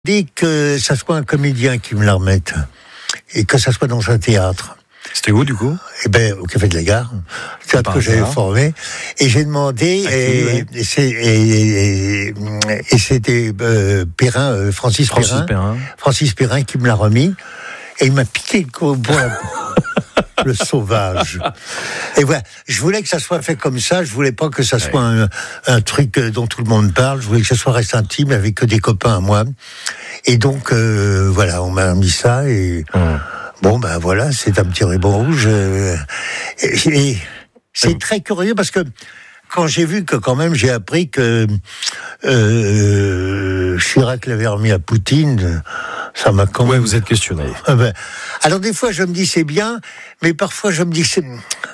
Dès que ça soit un comédien qui me la remette, et que ça soit dans un théâtre. C'était où, du coup? Eh ben, au Café de la Gare, théâtre que j'avais formé. Et j'ai demandé, et c'était Perrin, Francis Perrin qui me l'a remis. Et il m'a piqué le bois. Le sauvage. Et voilà, je voulais que ça soit fait comme ça. Je voulais pas que ça soit un truc dont tout le monde parle. Je voulais que ça soit reste intime avec que des copains à moi. Et donc voilà, on m'a mis ça et bon ben voilà, c'est un petit ruban rouge. Et c'est très curieux parce que quand j'ai vu que quand même j'ai appris que Chirac l'avait remis à Poutine. Ça m'a quand même... Ouais, vous êtes questionné. Alors des fois je me dis c'est bien, mais parfois je me dis c'est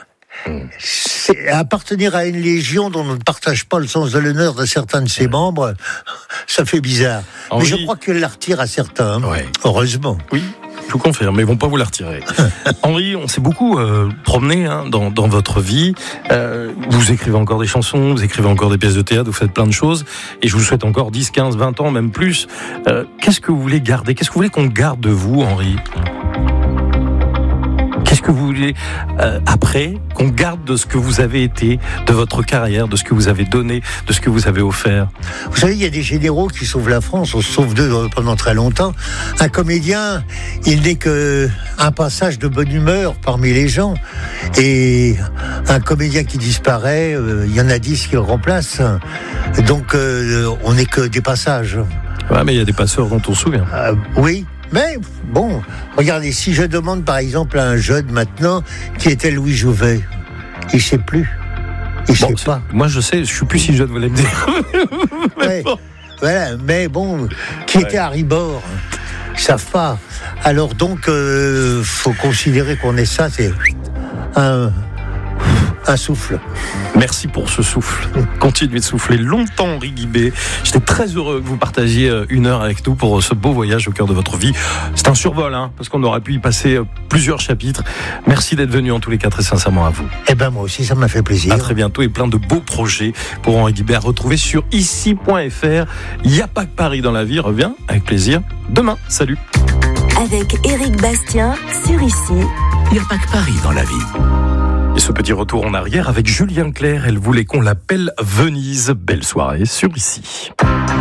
appartenir à une légion dont on ne partage pas le sens de l'honneur de certains de ses membres, ça fait bizarre. Henri... Mais je crois qu'elle la retire à certains, heureusement. Oui. Je vous confirme, mais ils vont pas vous la retirer. Henri, on s'est beaucoup promené dans votre vie. Vous écrivez encore des chansons, vous écrivez encore des pièces de théâtre, vous faites plein de choses. Et je vous souhaite encore 10, 15, 20 ans, même plus. Qu'est-ce que vous voulez garder? Qu'est-ce que vous voulez qu'on garde de vous, Henri? Qu'est-ce que vous voulez après qu'on garde de ce que vous avez été, de votre carrière, de ce que vous avez donné, de ce que vous avez offert? Vous savez, il y a des généraux qui sauvent la France, on se sauve d'eux pendant très longtemps. Un comédien, il n'est qu'un passage de bonne humeur parmi les gens. Et un comédien qui disparaît, il y en a 10 qui le remplacent. Donc on n'est que des passages. Ouais, mais il y a des passeurs dont on se souvient. Oui. Mais bon, regardez, si je demande par exemple à un jeune maintenant qui était Louis Jouvet, il ne sait plus. Il ne sait pas. Moi je sais, je suis plus si jeune, vous allez me dire. Ouais, bon. Voilà, mais bon, qui était à Ribord, ils ne savent pas. Alors donc, faut considérer qu'on est ça, c'est un souffle. Merci pour ce souffle. Continuez de souffler longtemps, Henri Guibé. J'étais très heureux que vous partagiez une heure avec nous pour ce beau voyage au cœur de votre vie. C'est un survol, parce qu'on aurait pu y passer plusieurs chapitres. Merci d'être venu en tous les cas, très sincèrement à vous. Eh ben moi aussi, ça m'a fait plaisir. À très bientôt et plein de beaux projets pour Henri Guibé à retrouver sur ici.fr. Il n'y a pas que Paris dans la vie. Revient avec plaisir demain. Salut. Avec Éric Bastien sur Ici. Il n'y a pas que Paris dans la vie. Et ce petit retour en arrière avec Julien Clerc, elle voulait qu'on l'appelle Venise. Belle soirée sur Ici.